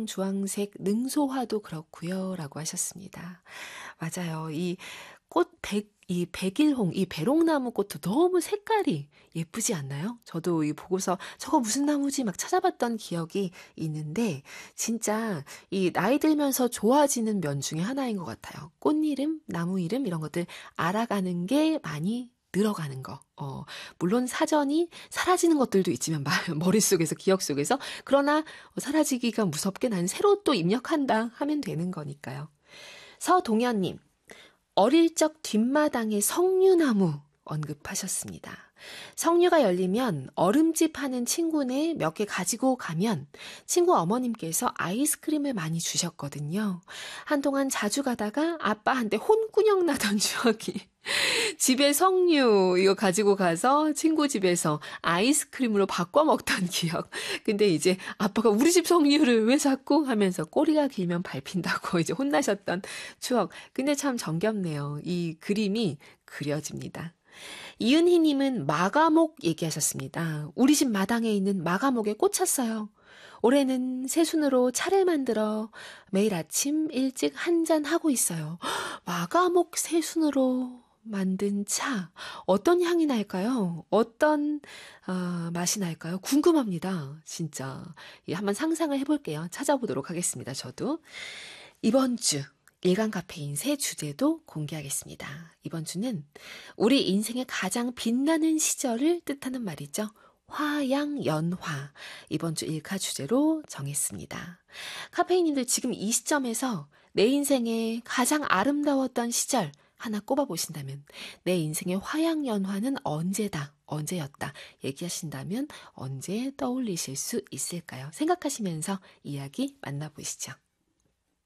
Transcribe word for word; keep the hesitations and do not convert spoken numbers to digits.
주황색 능소화도 그렇고요. 라고 하셨습니다. 맞아요. 이 꽃 백, 이 백일홍, 이 배롱나무 꽃도 너무 색깔이 예쁘지 않나요? 저도 이 보고서 저거 무슨 나무지 막 찾아봤던 기억이 있는데 진짜 이 나이 들면서 좋아지는 면 중에 하나인 것 같아요. 꽃 이름, 나무 이름 이런 것들 알아가는 게 많이 늘어가는 거. 어, 물론 사전이 사라지는 것들도 있지만 머릿속에서 기억 속에서 그러나 사라지기가 무섭게 난 새로 또 입력한다 하면 되는 거니까요. 서동현님. 어릴 적 뒷마당에 석류나무 언급하셨습니다. 석류가 열리면 얼음집 하는 친구네 몇 개 가지고 가면 친구 어머님께서 아이스크림을 많이 주셨거든요. 한동안 자주 가다가 아빠한테 혼꾸녕 나던 추억이 집에 석류 이거 가지고 가서 친구 집에서 아이스크림으로 바꿔 먹던 기억. 근데 이제 아빠가 우리 집 석류를 왜 자꾸 하면서 꼬리가 길면 밟힌다고 이제 혼나셨던 추억. 근데 참 정겹네요. 이 그림이 그려집니다. 이은희님은 마가목 얘기하셨습니다. 우리 집 마당에 있는 마가목에 꽂혔어요. 올해는 새순으로 차를 만들어 매일 아침 일찍 한잔 하고 있어요. 마가목 새순으로 만든 차. 어떤 향이 날까요? 어떤 어, 맛이 날까요? 궁금합니다. 진짜. 예, 한번 상상을 해볼게요. 찾아보도록 하겠습니다. 저도. 이번 주 일간 카페인 새 주제도 공개하겠습니다. 이번 주는 우리 인생의 가장 빛나는 시절을 뜻하는 말이죠. 화양연화. 이번 주 일카 주제로 정했습니다. 카페인님들 지금 이 시점에서 내 인생의 가장 아름다웠던 시절 하나 꼽아보신다면 내 인생의 화양연화는 언제다, 언제였다 얘기하신다면 언제 떠올리실 수 있을까요? 생각하시면서 이야기 만나보시죠.